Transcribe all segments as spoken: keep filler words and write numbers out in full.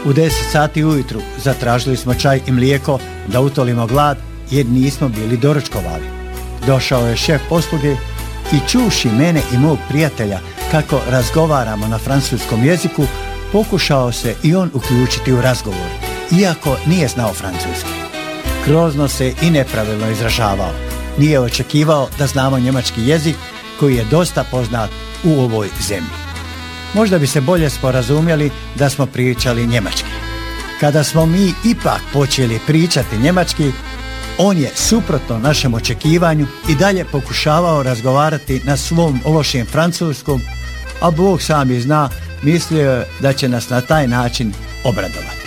U deset sati ujutru zatražili smo čaj i mlijeko da utolimo glad jer nismo bili doručkovali. Došao je šef posluge i čuvši mene i mog prijatelja kako razgovaramo na francuskom jeziku, pokušao se i on uključiti u razgovor, iako nije znao francuski. Grozno se i nepravilno izražavao. Nije očekivao da znamo njemački jezik koji je dosta poznat u ovoj zemlji. Možda bi se bolje sporazumjeli da smo pričali njemački. Kada smo mi ipak počeli pričati njemački, on je suprotno našem očekivanju i dalje pokušavao razgovarati na svom lošem francuskom, a Bog sami zna, mislio je da će nas na taj način obradovati.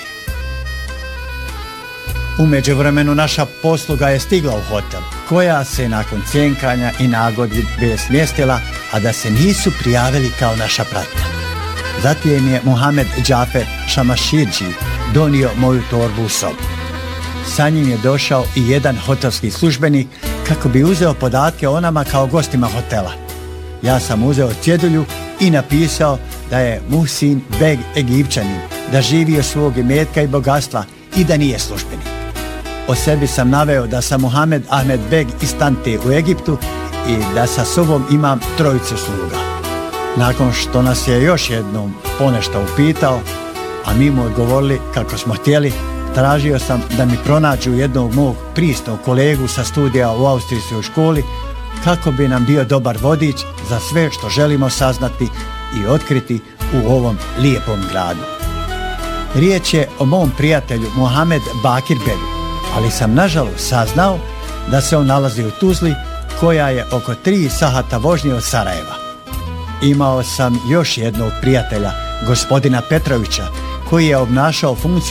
U međuvremenu naša posluga je stigla u hotel, koja se nakon cjenkanja i nagodbe smjestila, a da se nisu prijavili kao naša pratnja. Zatim je Muhamed Džafer Šamašidži donio moju torbu u sobu. Sa njim je došao i jedan hotelski službenik kako bi uzeo podatke o nama kao gostima hotela. Ja sam uzeo cjedulju i napisao da je Muhsin Beg Egipćanin, da živi od svog imetka i bogatstva i da nije službenik. O sebi sam naveo da sam Muhamed Ahmed Beg iz Tante u Egiptu i da sa sobom imam trojicu sluga. Nakon što nas je još jednom ponešto upitao, a mi mu odgovorili kako smo htjeli, tražio sam da mi pronađu jednog mog prisnog kolegu sa studija u austrijskoj školi kako bi nam bio dobar vodič za sve što želimo saznati i otkriti u ovom lijepom gradu. Riječ je o mom prijatelju Mohamed Bakir Begu, ali sam nažalost saznao da se on nalazi u Tuzli, koja je oko tri sahata vožnje od Sarajeva. Imao sam još jednog prijatelja, gospodina Petrovića, koji je obnašao funkciju